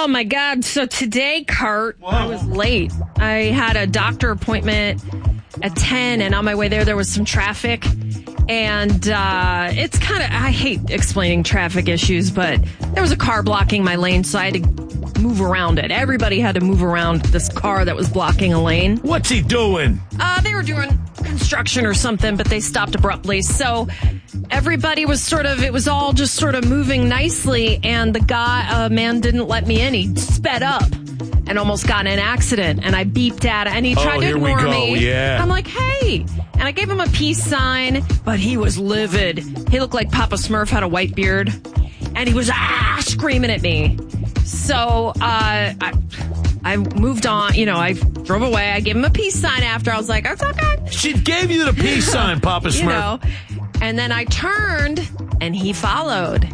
Oh, my God. So today, Kurt, I was late. I had a doctor appointment at 10, and on my way there was some traffic. And it's kind of, I hate explaining traffic issues, but there was a car blocking my lane, so I had to move around it. Everybody had to move around this car that was blocking a lane. What's he doing? They were doing construction or something, but they stopped abruptly. So everybody was it was all just sort of moving nicely, and the man didn't let me in. He sped up and almost got in an accident, and I beeped at it, and he tried to ignore me. Yeah. I'm like, hey. And I gave him a peace sign, but he was livid. He looked like Papa Smurf had a white beard, and he was screaming at me. So I moved on. I drove away. I gave him a peace sign after. I was like, it's okay. She gave you the peace sign, Papa Smurf. And then I turned, and he followed.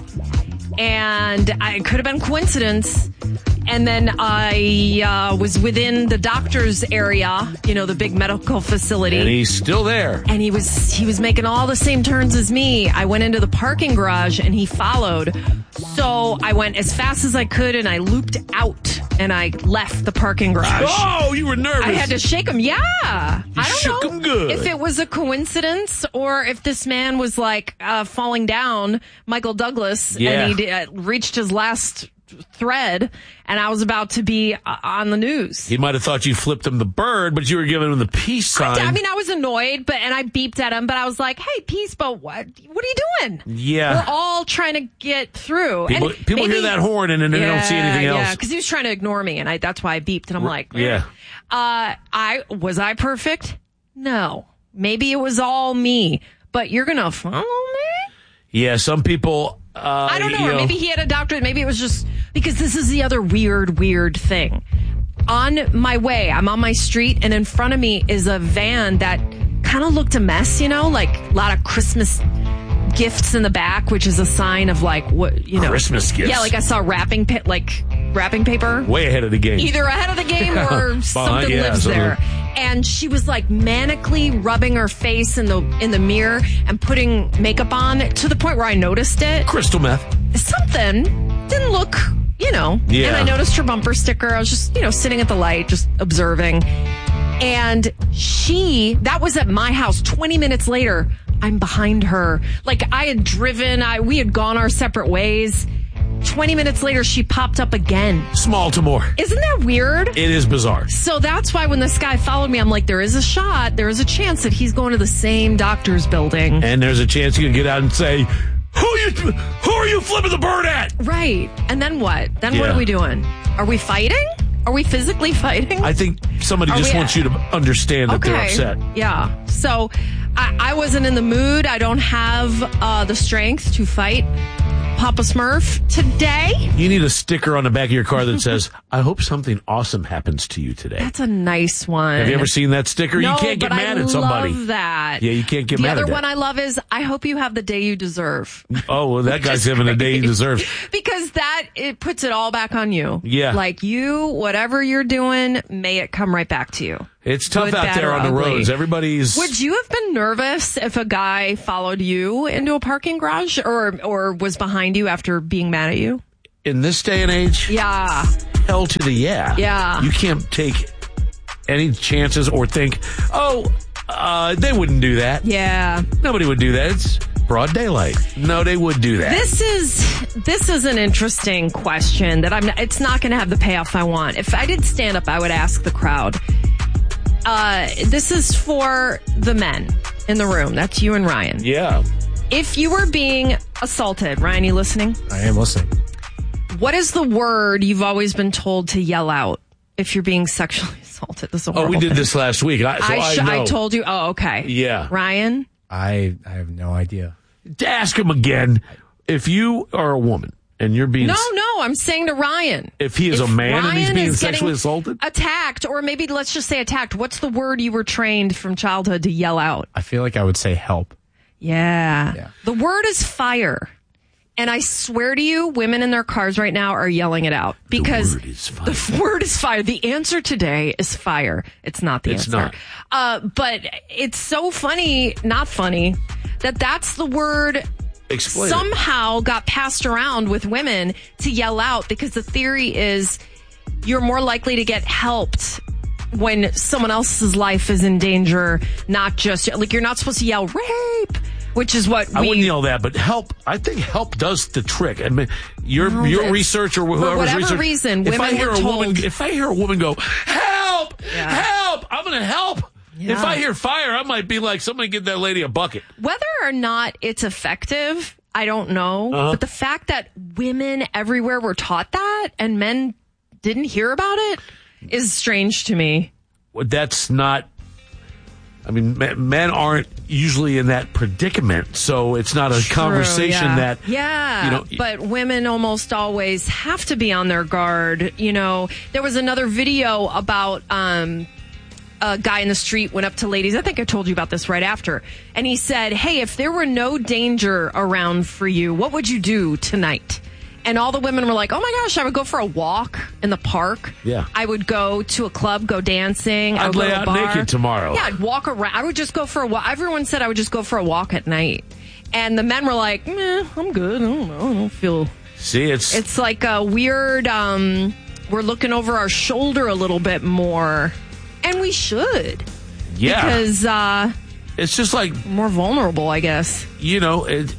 And it could have been coincidence. And then I was within the doctor's area, the big medical facility. And he's still there. And he was making all the same turns as me. I went into the parking garage, and he followed. So I went as fast as I could, and I looped out, and I left the parking garage. Oh, you were nervous. I had to shake him. Yeah. I don't shook know him good. if it was a coincidence or if this man was like falling down, Michael Douglas, and he reached his last thread, and I was about to be on the news. He might have thought you flipped him the bird, but you were giving him the peace sign. I was annoyed, and I beeped at him, but I was like, hey, peace, but what are you doing? Yeah. We're all trying to get through. People hear that horn, and then they don't see anything else. Yeah, because he was trying to ignore me, and that's why I beeped, and I'm like, yeah. Was I perfect? No. Maybe it was all me, but you're going to follow me? Yeah, some people... I don't know. Or maybe he had a doctorate. Maybe it was just because this is the other weird thing. On my way, I'm on my street, and in front of me is a van that kind of looked a mess, like a lot of Christmas gifts in the back, which is a sign of Christmas gifts. Yeah, like I saw wrapping paper. Way ahead of the game. Either ahead of the game or something lives there. And she was like manically rubbing her face in the mirror and putting makeup on to the point where I noticed it. Crystal meth. Something didn't look, Yeah. And I noticed her bumper sticker. I was just, sitting at the light, just observing. And that was at my house. 20 minutes later, I'm behind her. Like I had driven, we had gone our separate ways. 20 minutes later, she popped up again. Smaltimore. Isn't that weird? It is bizarre. So that's why when this guy followed me, I'm like, there is a chance that he's going to the same doctor's building. And there's a chance you can get out and say, who are you flipping the bird at? Right. And then what? What are we doing? Are we fighting? Are we physically fighting? I think somebody just wants you to understand that they're upset. Yeah. So I wasn't in the mood. I don't have the strength to fight Papa Smurf today. You need a sticker on the back of your car that says, I hope something awesome happens to you today. That's a nice one. Have you ever seen that sticker? No, you can't get mad at somebody. I love that. Yeah, you can't get mad at that. The other one I love is, I hope you have the day you deserve. Oh, well, that guy's having a day he deserves. Because it puts it all back on you. Yeah. Like whatever you're doing, may it come right back to you. It's tough out there on the roads. Would you have been nervous if a guy followed you into a parking garage or was behind you after being mad at you? In this day and age? Yeah. Hell to the yeah. Yeah. You can't take any chances or think, they wouldn't do that. Yeah. Nobody would do that. It's broad daylight. No, they would do that. This is an interesting question that it's not going to have the payoff I want. If I did stand up, I would ask the crowd. This is for the men in the room. That's you and Ryan. Yeah. If you were being assaulted, Ryan, you listening? I am listening. What is the word you've always been told to yell out if you're being sexually assaulted? This is a horrible we did thing. this last week. I told you. Oh, okay. Yeah. Ryan? I have no idea. Ask him again. If you are a woman and you're being... No, I'm saying to Ryan. If he is a man and he's being sexually assaulted? Attacked, or maybe let's just say attacked. What's the word you were trained from childhood to yell out? I feel like I would say help. Yeah. The word is fire. And I swear to you, women in their cars right now are yelling it out. Because the word is fire. The answer today is fire. It's not the answer. It's not. But it's so funny, not funny, that's the word Explain somehow got passed around with women to yell out, because the theory is you're more likely to get helped when someone else's life is in danger, not just, like, you're not supposed to yell rape, which is what I wouldn't yell that, but help, I think help does the trick. I mean, your research or whoever's research. Reason, women if I hear a woman go, help, help, I'm going to help. Yeah. If I hear fire, I might be like, somebody get that lady a bucket. Whether or not it's effective, I don't know. But the fact that women everywhere were taught that and men didn't hear about it is strange to me. That's not, I mean, men aren't usually in that predicament, so it's not a conversation that... Yeah, you know, but women almost always have to be on their guard. You know, there was another video about a guy in the street went up to ladies. I think I told you about this right after. And he said, hey, if there were no danger around for you, what would you do tonight? And all the women were like, oh my gosh, I would go for a walk in the park. Yeah. I would go to a club, go dancing. I'd lay out naked tomorrow. Yeah, I'd walk around. I would just go for a walk. Everyone said I would just go for a walk at night. And the men were like, I'm good. I don't know. I don't feel... See, it's like a weird, we're looking over our shoulder a little bit more. And we should. Yeah. Because it's just like... more vulnerable, I guess. You know, it's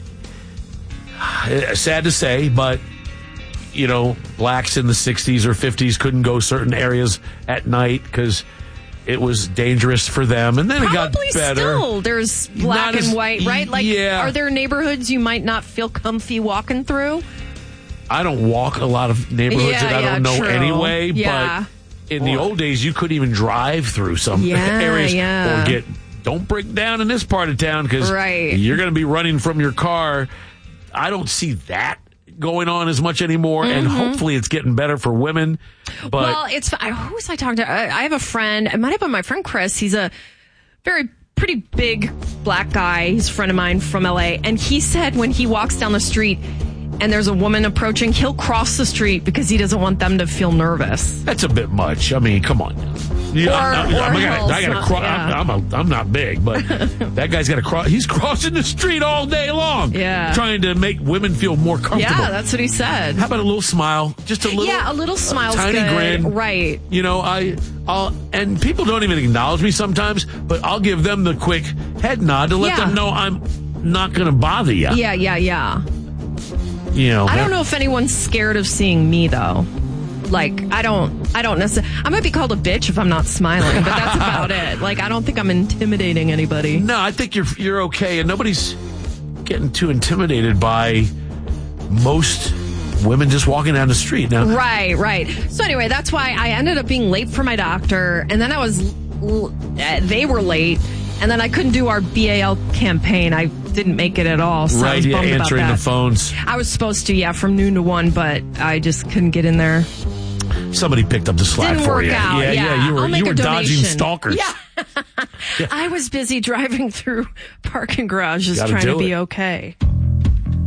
sad to say, but... You know, blacks in the 60s or 50s couldn't go certain areas at night because it was dangerous for them. And then Probably it got better. Still, there's black and white, right? Like, are there neighborhoods you might not feel comfy walking through? I don't walk a lot of neighborhoods that I don't know anyway. Yeah. But in the old days, you couldn't even drive through some areas or don't break down in this part of town because you're going to be running from your car. I don't see that going on as much anymore, and hopefully it's getting better for women. But well, who was I talking to? I have a friend. It might have been my friend Chris. He's a pretty big black guy. He's a friend of mine from LA, and he said when he walks down the street and there's a woman approaching, he'll cross the street because he doesn't want them to feel nervous. That's a bit much. I mean, come on. I gotta cross. Yeah. I'm not big, but that guy's got to cross. He's crossing the street all day long, trying to make women feel more comfortable. Yeah, that's what he said. How about a little smile? Just a little. Yeah, a little smile, tiny good. grin. Right. You know, I'll and people don't even acknowledge me sometimes, but I'll give them the quick head nod to let them know I'm not going to bother you. Yeah. You know, I don't know if anyone's scared of seeing me though. Like, I don't necessarily... I might be called a bitch if I'm not smiling, but that's about it. Like, I don't think I'm intimidating anybody. No, I think you're okay, and nobody's getting too intimidated by most women just walking down the street now. Right. So anyway, that's why I ended up being late for my doctor, and then they were late, and then I couldn't do our BAL campaign. I didn't make it at all, so I was bummed answering about that. The phones. I was supposed to, from noon to 1, but I just couldn't get in there. Somebody picked up the slack Didn't for work you. Out. Yeah, you were dodging stalkers. Yeah. I was busy driving through parking garages trying to be okay.